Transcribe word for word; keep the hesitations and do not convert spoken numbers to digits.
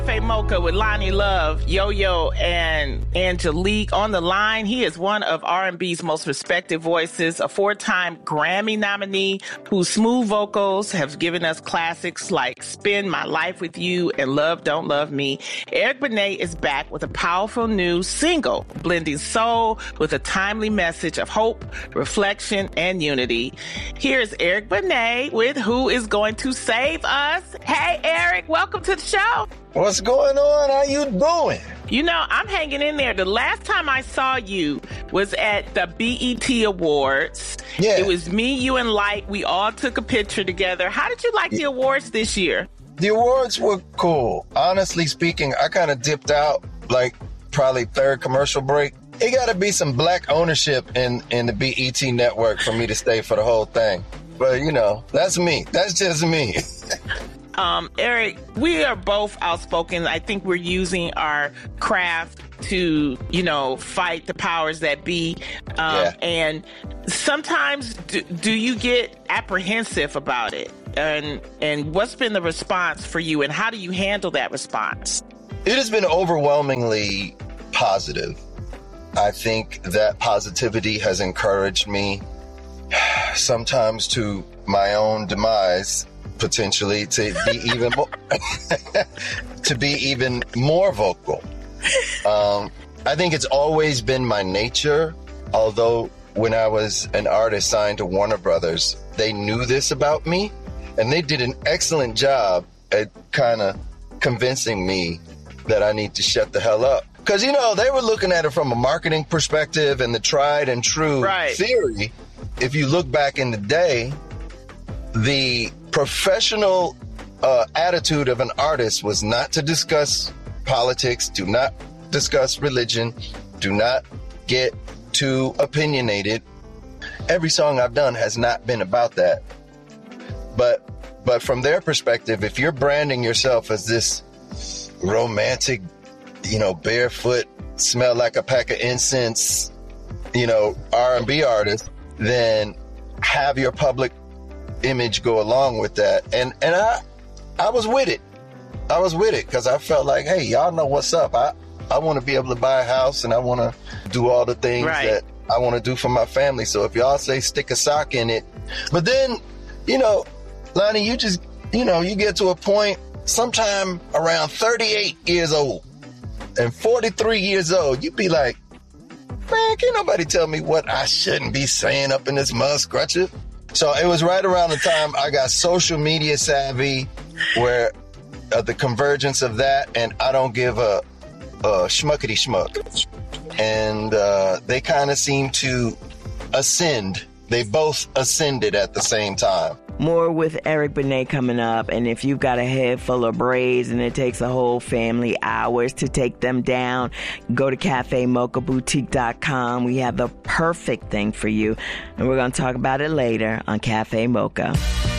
Cafe Mocha with Lonnie Love, Yo-Yo, and Angelique on the line. He is one of R and B's most respected voices, a four-time Grammy nominee whose smooth vocals have given us classics like Spend My Life With You and Love Don't Love Me. Eric Benet is back with a powerful new single, blending soul with a timely message of hope, reflection, and unity. Here's Eric Benet with Who Is Going to Save Us. Hey, Eric, welcome to the show. What's going on? How you doing? You know, I'm hanging in there. The last time I saw you was at the B E T Awards. Yeah. It was me, you, and Light. We all took a picture together. How did you like the awards this year? The awards were cool. Honestly speaking, I kind of dipped out like probably third commercial break. It got to be some black ownership in, in the B E T network for me to stay for the whole thing. But, you know, that's me. That's just me. Um, Eric, we are both outspoken. I think we're using our craft to, you know, fight the powers that be. Um, yeah. And sometimes do, do you get apprehensive about it? And, and what's been the response for you, and how do you handle that response? It has been overwhelmingly positive. I think that positivity has encouraged me sometimes to my own demise, potentially, to be even more to be even more vocal. Um, I think it's always been my nature, although when I was an artist signed to Warner Brothers, they knew this about me, and they did an excellent job at kind of convincing me that I need to shut the hell up. Because, you know, they were looking at it from a marketing perspective and the tried and true right. theory. If you look back in the day, the professional uh, attitude of an artist was not to discuss politics, do not discuss religion, do not get too opinionated. Every song I've done has not been about that. But but from their perspective, if you're branding yourself as this romantic, you know, barefoot, smell like a pack of incense, you know, R and B artist, then have your public image go along with that. And and I I was with it. I was with it because I felt like, hey, y'all know what's up. I, I want to be able to buy a house, and I want to do all the things right. that I want to do for my family. So if y'all say stick a sock in it, but then, you know, Lonnie, you just, you know, you get to a point sometime around thirty-eight years old and forty-three years old, you be like, man, can't nobody tell me what I shouldn't be saying up in this mud scratcher. So it was right around the time I got social media savvy, where uh, the convergence of that and I don't give a, a schmuckety schmuck. And uh, they kind of seem to ascend. They both ascended at the same time. More with Eric Benet coming up. And if you've got a head full of braids and it takes a whole family hours to take them down, go to cafe mocha boutique dot com. We have the perfect thing for you. And we're going to talk about it later on Cafe Mocha.